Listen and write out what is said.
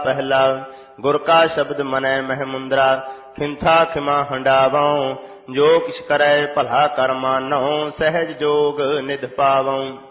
ਪਹਿਲਾ ਗੁਰ ਕਾ ਸ਼ਬਦ ਮਨੈ ਮਹਿ ਮੁੰਦਰਾ ਖਿੰਥਾ ਖਿਮਾ ਹੰਡਾਵਉ ਜੋ ਕਿਛ ਕਰੈ ਭਲਾ ਕਰ ਮਾਨਉ ਸਹਿਜ ਜੋਗ ਨਿਧ ਪਾਵਉ।